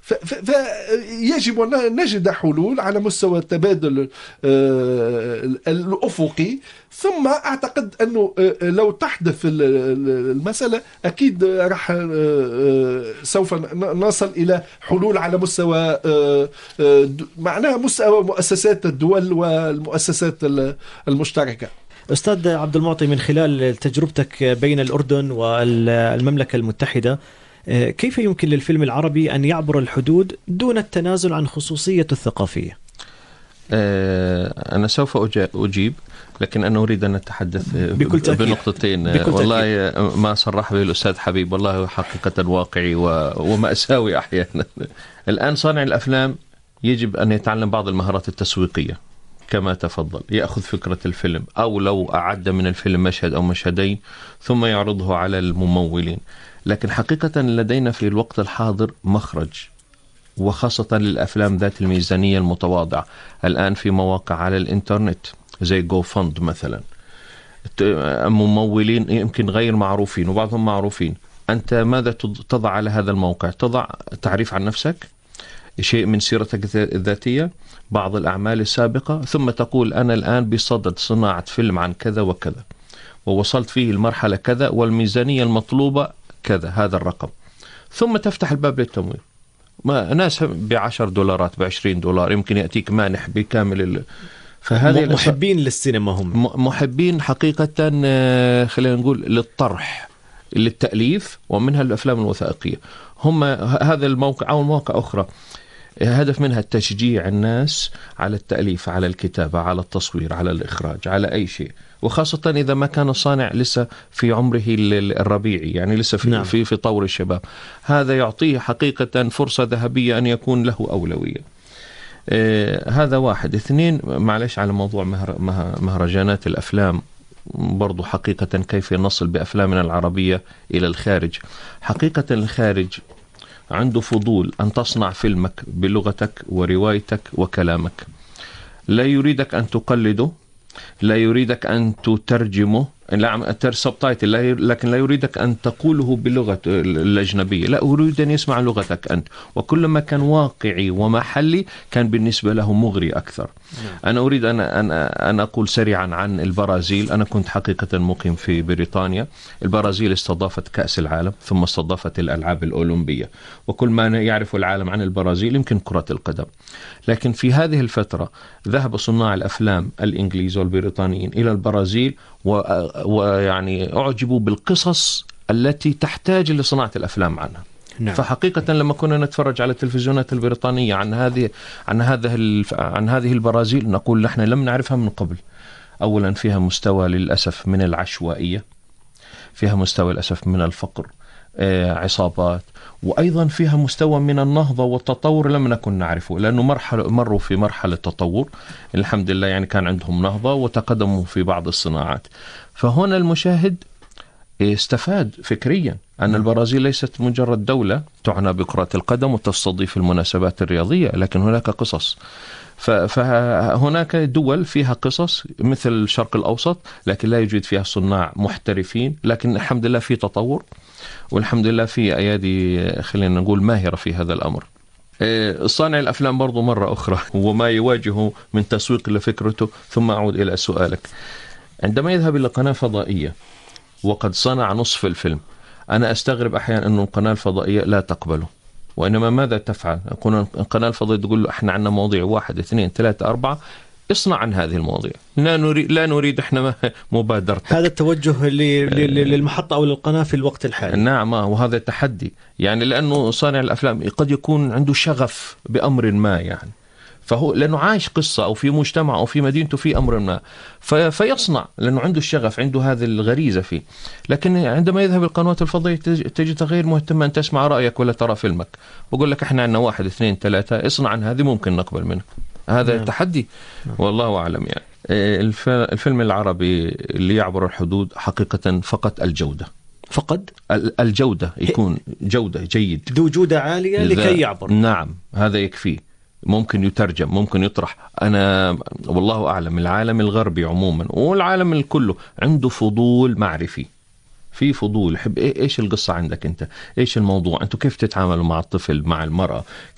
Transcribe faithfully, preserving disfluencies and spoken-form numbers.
فيجب أن نجد حلول على مستوى التبادل الأفقي. ثم أعتقد أنه لو تحدث المسألة أكيد راح سوف نصل إلى حلول على مستوى معناها مستوى مؤسسات الدول والمؤسسات المشتركة. أستاذ عبد المعطي، من خلال تجربتك بين الأردن والمملكة المتحدة، كيف يمكن للفيلم العربي أن يعبر الحدود دون التنازل عن خصوصيته الثقافية؟ أنا سوف أجيب، لكن أنا أريد أن أتحدث بكل تأكيد. بنقطتين. بكل والله تأكيد. ما صرح به الأستاذ حبيب والله حقيقة واقعي ومأساوي أحيانا. الآن صانع الأفلام يجب أن يتعلم بعض المهارات التسويقية كما تفضل، يأخذ فكرة الفيلم أو لو أعد من الفيلم مشهد أو مشهدين ثم يعرضه على الممولين. لكن حقيقة لدينا في الوقت الحاضر مخرج، وخاصة للأفلام ذات الميزانية المتواضعة. الآن في مواقع على الإنترنت زي جو فند مثلا، ممولين يمكن غير معروفين وبعضهم معروفين. أنت ماذا تضع على هذا الموقع؟ تضع تعريف عن نفسك، شيء من سيرتك الذاتية، بعض الأعمال السابقة، ثم تقول أنا الآن بصدد صناعة فيلم عن كذا وكذا ووصلت فيه المرحلة كذا والميزانية المطلوبة كذا، هذا الرقم. ثم تفتح الباب للتمويل. ما ناس بعشر دولارات بعشرين دولار يمكن يأتيك مانح بكامل ال... فهذه محبين للسينما، هم محبين حقيقة، خلينا نقول للطرح، للتأليف، ومنها الأفلام الوثائقية. هم هذا الموقع أو مواقع أخرى هدف منها تشجيع الناس على التأليف، على الكتابة، على التصوير، على الإخراج، على أي شيء، وخاصة إذا ما كان الصانع لسه في عمره الربيعي، يعني لسه في, نعم. في, في طور الشباب. هذا يعطيه حقيقة فرصة ذهبية أن يكون له أولوية. آه هذا واحد. اثنين، معلش على موضوع مهر مهرجانات الأفلام برضو، حقيقة كيف نصل بأفلامنا العربية إلى الخارج. حقيقة الخارج عنده فضول أن تصنع فيلمك بلغتك وروايتك وكلامك، لا يريدك أن تقلده، لا يريدك أن تترجمه، لا سبتايتل، لكن لا يريدك أن تقوله بلغة الأجنبية، لا، أريد أن يسمع لغتك أنت. وكلما كان واقعي ومحلي كان بالنسبة له مغري أكثر. أنا أريد أن أنا أنا أقول سريعا عن البرازيل. أنا كنت حقيقة مقيم في بريطانيا. البرازيل استضافت كأس العالم، ثم استضافت الألعاب الأولمبية، وكل ما يعرف العالم عن البرازيل يمكن كرة القدم. لكن في هذه الفترة ذهب صناع الأفلام الإنجليز والبريطانيين إلى البرازيل، ويعني أعجبوا بالقصص التي تحتاج لصناعة الأفلام عنها. نعم. فحقيقة لما كنا نتفرج على التلفزيونات البريطانية عن هذه عن هذا عن هذه البرازيل، نقول نحن لم نعرفها من قبل. أولا فيها مستوى للأسف من العشوائية، فيها مستوى للأسف من الفقر، عصابات، وأيضا فيها مستوى من النهضة والتطور لم نكن نعرفه، لأنه مرحلة مروا في مرحلة تطور الحمد لله، يعني كان عندهم نهضة وتقدموا في بعض الصناعات. فهنا المشاهد استفاد فكريا أن البرازيل ليست مجرد دولة تعنى بكرة القدم وتستضيف المناسبات الرياضية، لكن هناك قصص. فهناك دول فيها قصص مثل الشرق الأوسط، لكن لا يوجد فيها صناع محترفين، لكن الحمد لله في تطور، والحمد لله في أيادي خلينا نقول ماهرة في هذا الأمر. صانع الأفلام برضو مرة أخرى وما يواجهه من تسويق لفكرته. ثم أعود إلى سؤالك، عندما يذهب إلى قناة فضائية وقد صنع نصف الفيلم، أنا أستغرب أحيانا أن القناة الفضائية لا تقبله، وإنما ماذا تفعل؟ القناة الفضائية تقول له إحنا عندنا مواضيع واحد اثنين ثلاثة أربعة، اصنع عن هذه المواضيع، لا نريد لا نريد إحنا مبادرتك. هذا التوجه للمحطة أو للقناة في الوقت الحالي. نعم، وهذا التحدي، يعني لأنه صانع الأفلام قد يكون عنده شغف بأمر ما، يعني فهو لأنه عايش قصة أو في مجتمع أو في مدينته في أمر ما، فيصنع لأنه عنده الشغف، عنده هذه الغريزة فيه. لكن عندما يذهب القنوات الفضائية تجد غير مهتمة أن تسمع رأيك ولا ترى فيلمك، بقول لك إحنا عندنا واحد اثنين ثلاثة، اصنع عن هذه ممكن نقبل منك. هذا نعم. تحدي نعم. والله أعلم. يعني الفيلم العربي اللي يعبر الحدود حقيقة فقط الجودة، فقط الجودة، يكون جودة جيد، ذو جودة عالية لكي يعبر. نعم، هذا يكفي. ممكن يترجم، ممكن يطرح. أنا والله أعلم العالم الغربي عموما والعالم الكله عنده فضول معرفي، في فضول، حب إيش القصة عندك أنت، إيش الموضوع، أنتوا كيف تتعاملوا مع الطفل، مع المرأة،